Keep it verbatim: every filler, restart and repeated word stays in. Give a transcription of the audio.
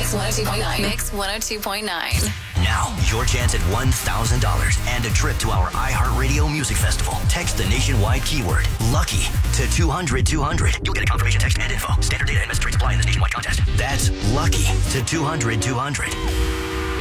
Mix one oh two point nine. Mix one oh two point nine. Now, your chance at one thousand dollars and a trip to our iHeartRadio Music Festival. Text the nationwide keyword LUCKY to two hundred two hundred. You'll get a confirmation text and info. Standard data and message rates apply in this nationwide contest. That's LUCKY to two hundred two hundred.